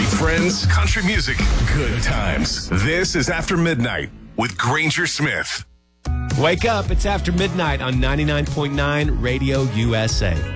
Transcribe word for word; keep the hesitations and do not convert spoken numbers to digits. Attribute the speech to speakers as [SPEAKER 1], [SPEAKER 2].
[SPEAKER 1] friends, country music, good times. This is After Midnight with Granger Smith.
[SPEAKER 2] Wake up, it's After Midnight on ninety-nine point nine Radio U S A.